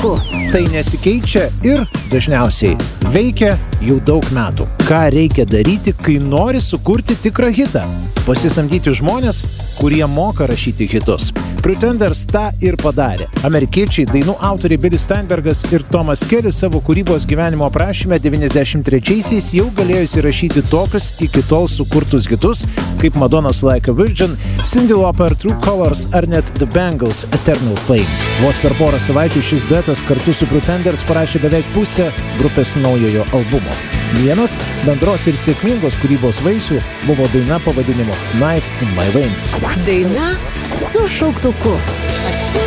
šauktuku. Tai nesikeičia ir dažniausiai veikia jau daug metų. Ką reikia daryti, kai nori sukurti tikrą hitą? Pasisamdyti žmonės, kurie moka rašyti hitus. Pretenders tą ir padarė. Amerikiečiai dainų autoriai Billy Steinbergas ir Thomas Kelly savo kūrybos gyvenimo aprašyme 93-aisiais jau galėjo įsirašyti tokius iki tol sukurtus hitus, kaip Madonna's Like a Virgin, Cyndi Lauper True Colors ar net The Bangles Eternal Flame. Vos per porą savaičių šis duetas kartu su Pretenders parašė beveik pusę grupės naujojo albumo. Vienas bendros ir sėkmingos kūrybos vaisių buvo daina pavadinimu Night in My Veins. Daina su šauktuku.